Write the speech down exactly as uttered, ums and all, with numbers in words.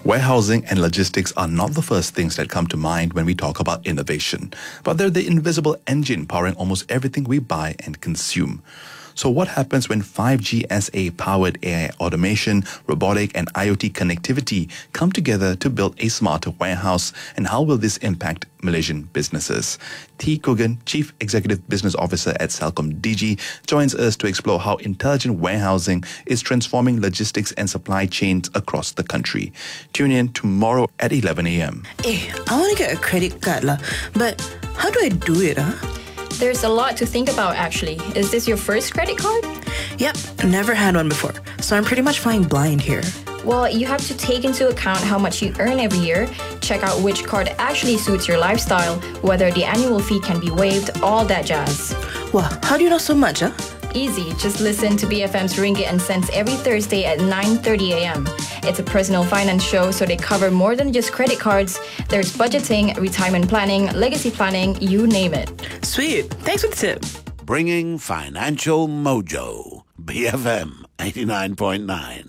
Warehousing and logistics are not the first things that come to mind when we talk about innovation, but they're the invisible engine powering almost everything we buy and consume. So what happens when five G S A-powered A I automation, robotic and IoT connectivity come together to build a smarter warehouse, and how will this impact Malaysian businesses? T. Coogan, Chief Executive Business Officer at Celcom Digi, joins us to explore how intelligent warehousing is transforming logistics and supply chains across the country. Tune in tomorrow at eleven a.m. Eh, I want to get a credit card lah, but how do I do it, huh? There's a lot to think about, actually. Is this your first credit card? Yep, never had one before, so I'm pretty much flying blind here. Well, you have to take into account how much you earn every year, check out which card actually suits your lifestyle, whether the annual fee can be waived, all that jazz. Wow, how do you know so much, huh? Easy, just listen to B F M's Ringgit and Cents every Thursday at nine thirty a.m. It's a personal finance show, so they cover more than just credit cards. There's budgeting, retirement planning, legacy planning, you name it. Sweet, thanks for the tip. Bringing financial mojo. B F M eighty-nine point nine.